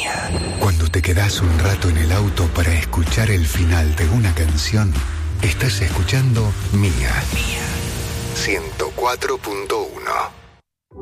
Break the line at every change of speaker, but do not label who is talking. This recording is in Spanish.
Mía. Cuando te quedás un rato en el auto para escuchar el final de una canción, estás escuchando Mía. 104.1.